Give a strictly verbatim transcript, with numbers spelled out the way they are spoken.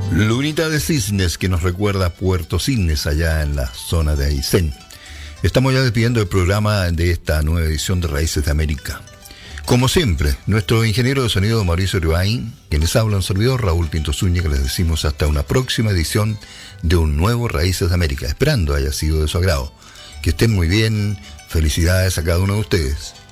Lunita de Cisnes, que nos recuerda a Puerto Cisnes, allá en la zona de Aysén. Estamos ya despidiendo el programa de esta nueva edición de Raíces de América. Como siempre, nuestro ingeniero de sonido Mauricio Rivain, quienes habla un servidor Raúl Pinto Zúñiga, les decimos hasta una próxima edición de un nuevo Raíces de América, esperando haya sido de su agrado. Que estén muy bien, felicidades a cada uno de ustedes.